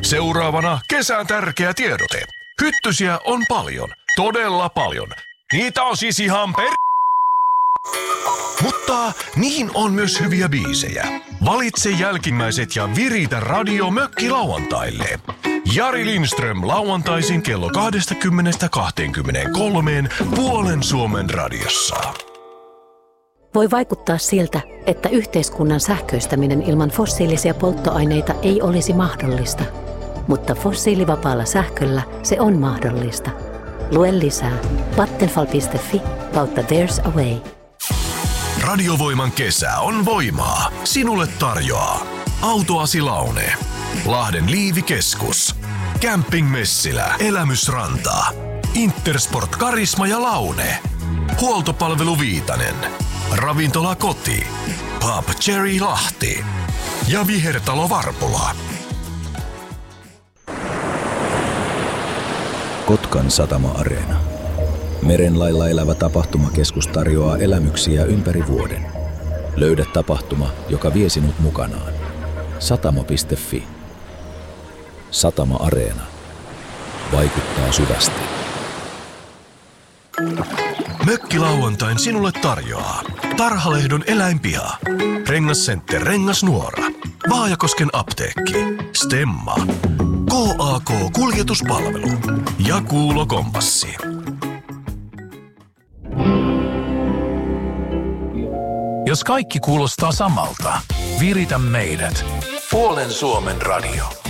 Seuraavana kesän tärkeä tiedote. Hyttysiä on paljon, todella paljon. Niitä on siis ihan Mutta niihin on myös hyviä biisejä. Valitse jälkimmäiset ja viritä radio mökki lauantaille. Jari Lindström lauantaisin kello 20.23 puolen Suomen radiossa. Voi vaikuttaa siltä, että yhteiskunnan sähköistäminen ilman fossiilisia polttoaineita ei olisi mahdollista. Mutta fossiilivapaalla sähköllä se on mahdollista. Lue lisää vattenfall.fi/There's a way. Radiovoiman kesä on voimaa. Sinulle tarjoaa Autoasi Laune, Lahden Liivikeskus, Camping Messilä, Elämysrantaa, Intersport Karisma ja Laune, Huoltopalvelu Viitanen, Ravintola Koti, Pub Cherry Lahti ja Vihertalo Varpola. Kotkan Satama-areena. Merenlailla elävä tapahtumakeskus tarjoaa elämyksiä ympäri vuoden. Löydä tapahtuma, joka vie sinut mukanaan. Satama.fi. Satama-areena. Vaikuttaa syvästi. Mökki lauantain sinulle tarjoaa Tarhalehdon eläinpiha, Rengascenter Rengasnuora, Vaajakosken apteekki, Stemma, KAK Kuljetuspalvelu ja Kuulo Kompassi. Jos kaikki kuulostaa samalta, viritä meidät. Puolen Suomen radio.